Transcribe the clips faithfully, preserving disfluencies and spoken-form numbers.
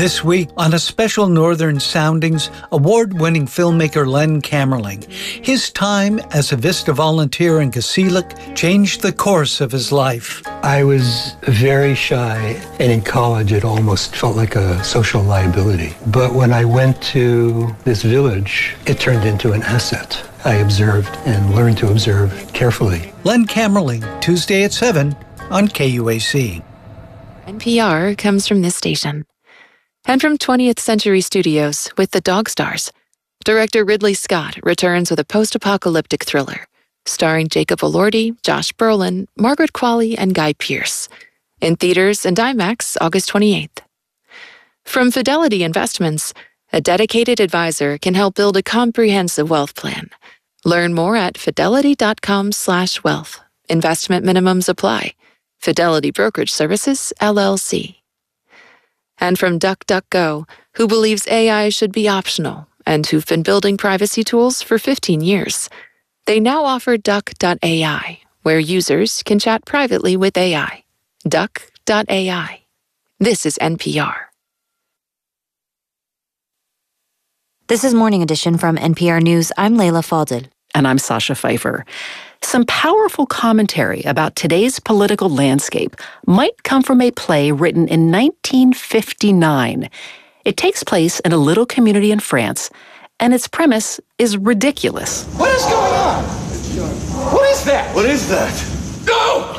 This week, on a special Northern Soundings, award-winning filmmaker Len Kamerling. His time as a Vista volunteer in Kasilik changed the course of his life. I was very shy, and in college it almost felt like a social liability. But when I went to this village, it turned into an asset. I observed and learned to observe carefully. Len Kamerling, Tuesday at seven on K U A C. N P R comes from this station. And from twentieth Century Studios with The Dog Stars, director Ridley Scott returns with a post-apocalyptic thriller, starring Jacob Elordi, Josh Brolin, Margaret Qualley, and Guy Pearce. In theaters and IMAX August twenty-eighth. From Fidelity Investments, a dedicated advisor can help build a comprehensive wealth plan. Learn more at fidelity.com slash wealth. Investment minimums apply. Fidelity Brokerage Services, L L C. And from DuckDuckGo, who believes A I should be optional and who've been building privacy tools for fifteen years. They now offer Duck dot A I, where users can chat privately with A I. Duck dot A I. This is N P R. This is Morning Edition from N P R News. I'm Leila Fadel. And I'm Sasha Pfeiffer. Some powerful commentary about today's political landscape might come from a play written in nineteen fifty-nine. It takes place in a little community in France, and its premise is ridiculous. What is going on? What is that? What is that? No!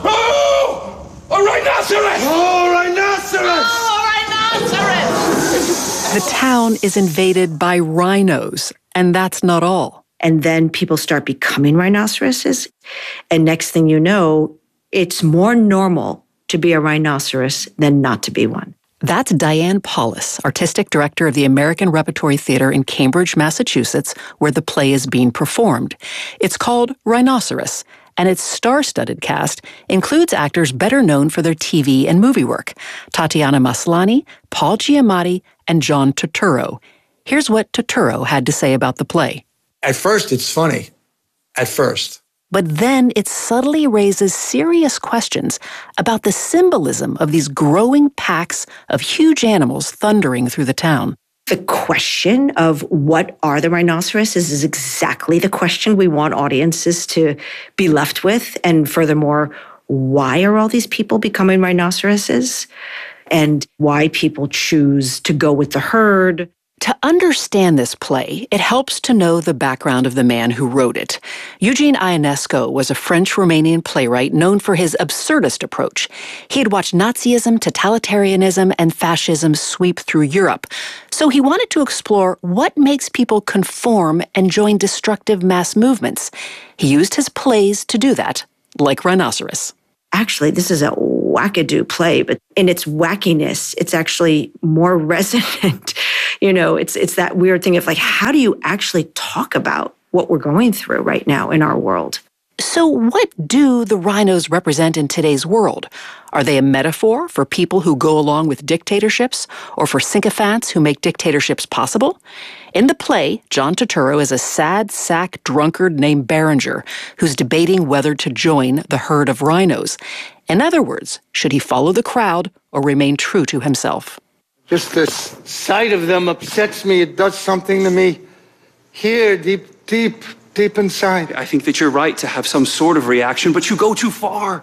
Oh! A rhinoceros! Oh, rhinoceros! Oh, rhinoceros! The town is invaded by rhinos, and that's not all. And then people start becoming rhinoceroses. And next thing you know, it's more normal to be a rhinoceros than not to be one. That's Diane Paulus, artistic director of the American Repertory Theater in Cambridge, Massachusetts, where the play is being performed. It's called Rhinoceros, and its star-studded cast includes actors better known for their T V and movie work: Tatiana Maslany, Paul Giamatti, and John Turturro. Here's what Turturro had to say about the play. At first, it's funny. At first. But then it subtly raises serious questions about the symbolism of these growing packs of huge animals thundering through the town. The question of what are the rhinoceroses is exactly the question we want audiences to be left with. And furthermore, why are all these people becoming rhinoceroses? And why people choose to go with the herd. To understand this play, it helps to know the background of the man who wrote it. Eugene Ionesco was a French-Romanian playwright known for his absurdist approach. He had watched Nazism, totalitarianism, and fascism sweep through Europe. So he wanted to explore what makes people conform and join destructive mass movements. He used his plays to do that, like Rhinoceros. Actually, this is a wackadoo play, but in its wackiness, it's actually more resonant. You know, it's it's that weird thing of like, how do you actually talk about what we're going through right now in our world? So what do the rhinos represent in today's world? Are they a metaphor for people who go along with dictatorships or for sycophants who make dictatorships possible? In the play, John Turturro is a sad sack drunkard named Berenger who's debating whether to join the herd of rhinos. In other words, should he follow the crowd or remain true to himself? Just the sight of them upsets me. It does something to me here, deep, deep, deep inside. I think that you're right to have some sort of reaction, but you go too far.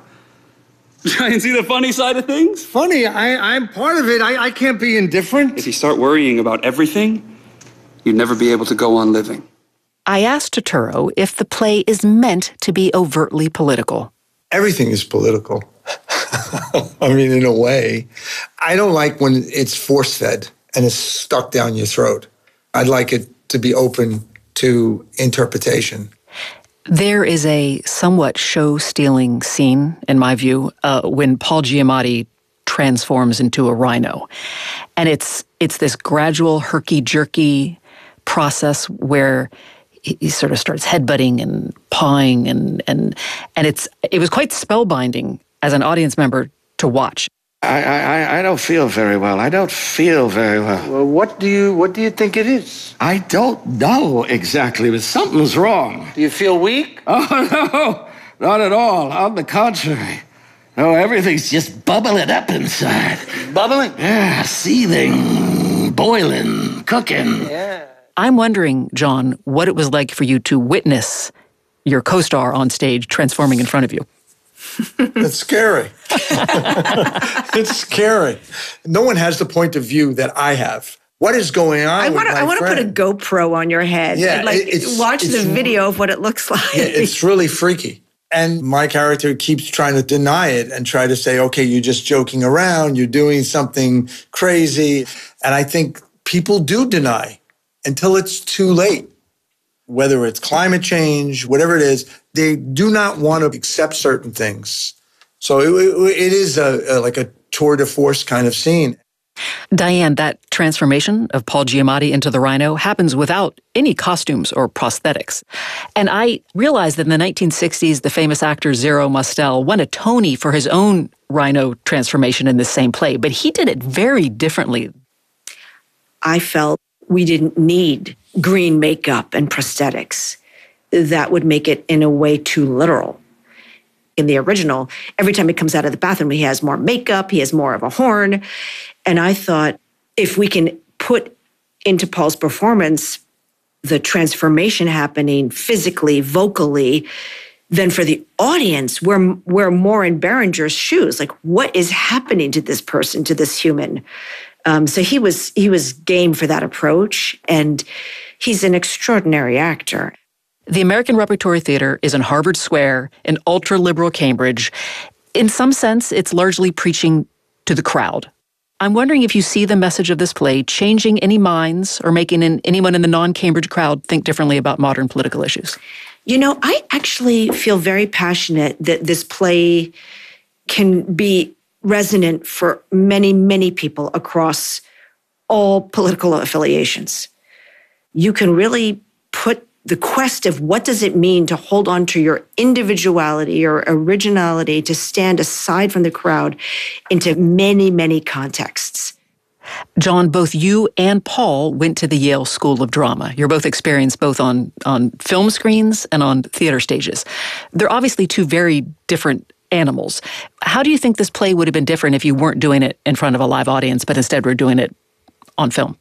Try and see the funny side of things. Funny, I, I'm part of it. I, I can't be indifferent. If you start worrying about everything, you'd never be able to go on living. I asked Turturro if the play is meant to be overtly political. Everything is political. I mean, in a way. I don't like when it's force-fed and it's stuck down your throat. I'd like it to be open to interpretation. There is a somewhat show-stealing scene, in my view, uh, when Paul Giamatti transforms into a rhino. And it's it's this gradual, herky-jerky process where he, he sort of starts headbutting and pawing, and and and it's it was quite spellbinding as an audience member to watch. I, I, I don't feel very well. I don't feel very well. Well, what do you what do you think it is? I don't know exactly, but something's wrong. Do you feel weak? Oh, no, not at all. On the contrary. No, everything's just bubbling up inside. Bubbling? Yeah, seething. boiling, cooking. Yeah. I'm wondering, John, what it was like for you to witness your co-star on stage transforming in front of you. It's scary. It's scary. No one has the point of view that I have. What is going on? I want to. I want to put a GoPro on your head. Yeah, and like it's, watch it's, the video of what it looks like. Yeah, it's really freaky. And my character keeps trying to deny it and try to say, "Okay, you're just joking around. You're doing something crazy." And I think people do deny until it's too late. Whether it's climate change, whatever it is, they do not want to accept certain things. So it, it is a, a like a tour de force kind of scene. Diane, that transformation of Paul Giamatti into the Rhino happens without any costumes or prosthetics. And I realized that in the nineteen sixties, the famous actor Zero Mostel won a Tony for his own Rhino transformation in this same play, but he did it very differently. I felt we didn't need green makeup and prosthetics. That would make it, in a way, too literal. In the original, every time he comes out of the bathroom, he has more makeup, he has more of a horn. And I thought, if we can put into Paul's performance the transformation happening physically, vocally, then for the audience, we're, we're more in Berenger's shoes. Like, what is happening to this person, to this human? Um, so he was he was game for that approach, and he's an extraordinary actor. The American Repertory Theater is in Harvard Square in ultra-liberal Cambridge. In some sense, it's largely preaching to the crowd. I'm wondering if you see the message of this play changing any minds or making an, anyone in the non-Cambridge crowd think differently about modern political issues. You know, I actually feel very passionate that this play can be resonant for many, many people across all political affiliations. You can really put the quest of what does it mean to hold on to your individuality, your originality, to stand aside from the crowd into many, many contexts. John, both you and Paul went to the Yale School of Drama. You're both experienced both on, on film screens and on theater stages. They're obviously two very different animals. How do you think this play would have been different if you weren't doing it in front of a live audience, but instead were doing it on film?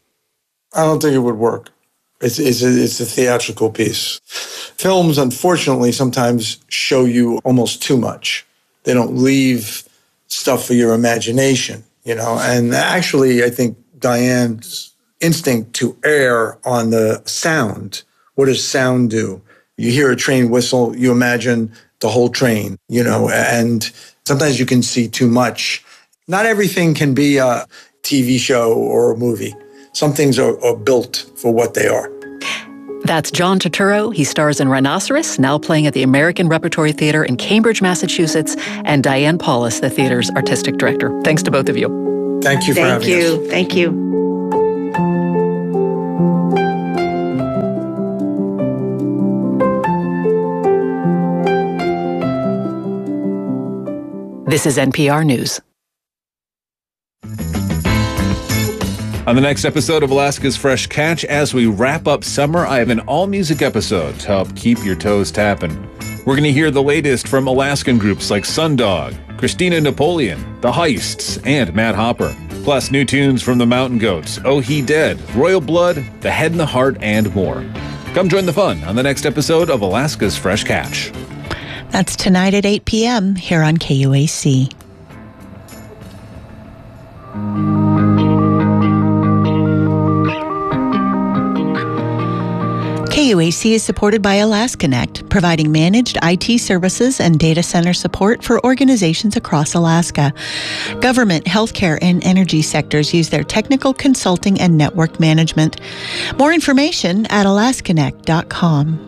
I don't think it would work. It's, it's, a, it's a theatrical piece. Films, unfortunately, sometimes show you almost too much. They don't leave stuff for your imagination, you know? And actually, I think Diane's instinct to err on the sound. What does sound do? You hear a train whistle, you imagine the whole train, you know, and sometimes you can see too much. Not everything can be a T V show or a movie. Some things are, are built for what they are. That's John Turturro. He stars in Rhinoceros, now playing at the American Repertory Theater in Cambridge, Massachusetts, and Diane Paulus, the theater's artistic director. Thanks to both of you. Thank you for Thank having you. us. Thank you. This is N P R News. On the next episode of Alaska's Fresh Catch, as we wrap up summer, I have an all-music episode to help keep your toes tapping. We're going to hear the latest from Alaskan groups like Sundog, Christina Napoleon, The Heists, and Matt Hopper. Plus new tunes from the Mountain Goats, Oh He Dead, Royal Blood, The Head and the Heart, and more. Come join the fun on the next episode of Alaska's Fresh Catch. That's tonight at eight p.m. here on K U A C. K U A C is supported by AlaskaNet, providing managed I T services and data center support for organizations across Alaska. Government, healthcare, and energy sectors use their technical consulting and network management. More information at alaskanet dot com.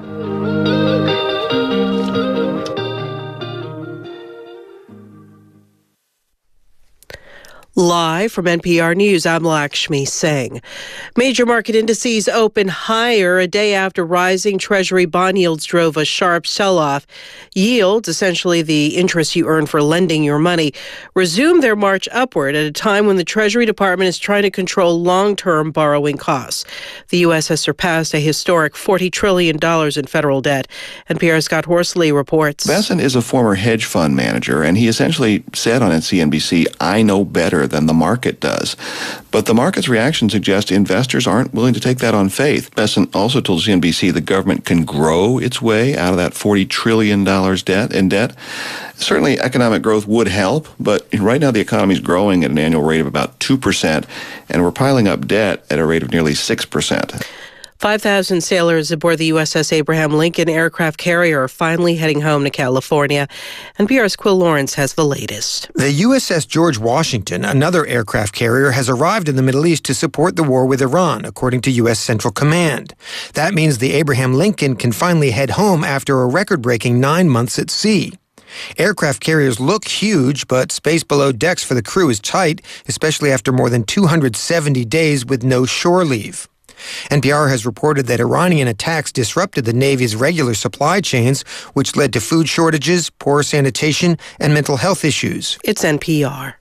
Live from N P R News, I'm Lakshmi Singh. Major market indices open higher a day after rising Treasury bond yields drove a sharp sell-off. Yields, essentially the interest you earn for lending your money, resumed their march upward at a time when the Treasury Department is trying to control long-term borrowing costs. The U S has surpassed a historic forty trillion dollars in federal debt. N P R's Scott Horsley reports. Besson is a former hedge fund manager, and he essentially said on C N B C, I know better than the market does. But the market's reaction suggests investors aren't willing to take that on faith. Bessent also told C N B C the government can grow its way out of that forty trillion dollars debt in debt. Certainly, economic growth would help, but right now the economy is growing at an annual rate of about two percent, and we're piling up debt at a rate of nearly six percent. five thousand sailors aboard the U S S Abraham Lincoln aircraft carrier are finally heading home to California. N P R's Quill Lawrence has the latest. The U S S George Washington, another aircraft carrier, has arrived in the Middle East to support the war with Iran, according to U S Central Command. That means the Abraham Lincoln can finally head home after a record-breaking nine months at sea. Aircraft carriers look huge, but space below decks for the crew is tight, especially after more than two hundred seventy days with no shore leave. N P R has reported that Iranian attacks disrupted the Navy's regular supply chains, which led to food shortages, poor sanitation, and mental health issues. It's N P R.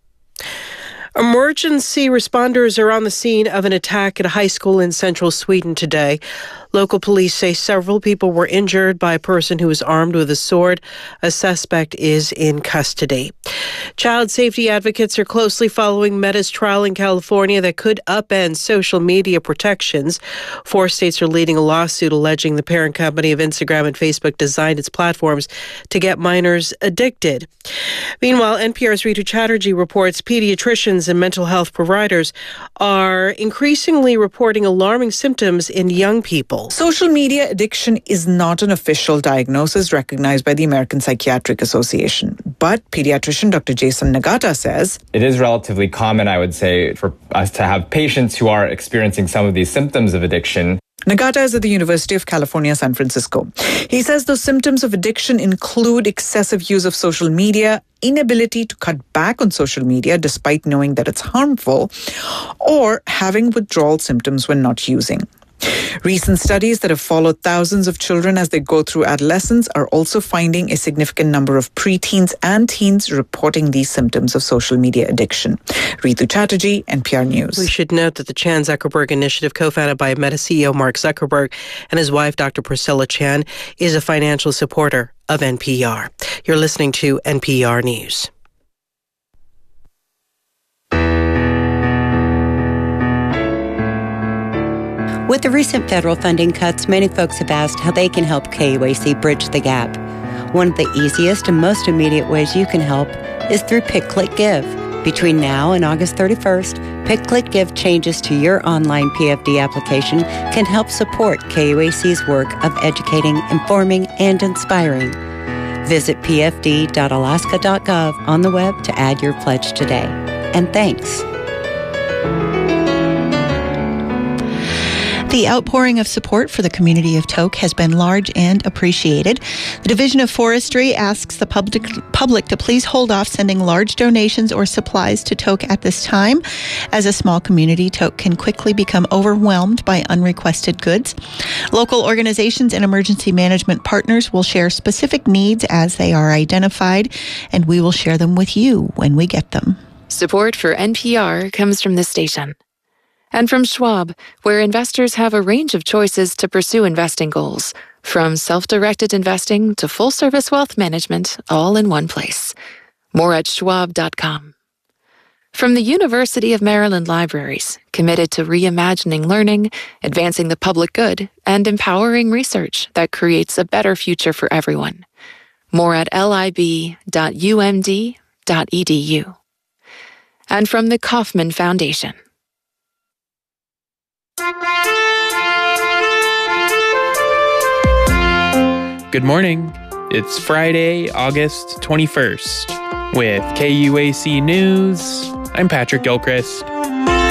Emergency responders are on the scene of an attack at a high school in central Sweden today. Local police say several people were injured by a person who was armed with a sword. A suspect is in custody. Child safety advocates are closely following Meta's trial in California that could upend social media protections. Four states are leading a lawsuit alleging the parent company of Instagram and Facebook designed its platforms to get minors addicted. Meanwhile, N P R's Ritu Chatterjee reports pediatricians and mental health providers are increasingly reporting alarming symptoms in young people. Social media addiction is not an official diagnosis recognized by the American Psychiatric Association. But pediatrician Doctor Jason Nagata says it is relatively common, I would say, for us to have patients who are experiencing some of these symptoms of addiction. Nagata is at the University of California, San Francisco. He says those symptoms of addiction include excessive use of social media, inability to cut back on social media despite knowing that it's harmful, or having withdrawal symptoms when not using. Recent studies that have followed thousands of children as they go through adolescence are also finding a significant number of preteens and teens reporting these symptoms of social media addiction. Ritu Chatterjee, N P R News. We should note that the Chan Zuckerberg Initiative, co-founded by Meta C E O Mark Zuckerberg and his wife, Doctor Priscilla Chan, is a financial supporter of N P R. You're listening to N P R News. With the recent federal funding cuts, many folks have asked how they can help K U A C bridge the gap. One of the easiest and most immediate ways you can help is through Pick, Click, Give. Between now and August thirty-first, Pick, Click, Give changes to your online P F D application can help support K U A C's work of educating, informing, and inspiring. Visit p f d dot alaska dot gov on the web to add your pledge today. And thanks. The outpouring of support for the community of Tok has been large and appreciated. The Division of Forestry asks the public, public to please hold off sending large donations or supplies to Tok at this time. As a small community, Tok can quickly become overwhelmed by unrequested goods. Local organizations and emergency management partners will share specific needs as they are identified, and we will share them with you when we get them. Support for N P R comes from this station. And from Schwab, where investors have a range of choices to pursue investing goals, from self-directed investing to full-service wealth management, all in one place. More at schwab dot com. From the University of Maryland Libraries, committed to reimagining learning, advancing the public good, and empowering research that creates a better future for everyone. More at lib dot u m d dot e d u. And from the Kauffman Foundation. Good morning. It's Friday, August twenty-first. With K U A C News, I'm Patrick Gilchrist.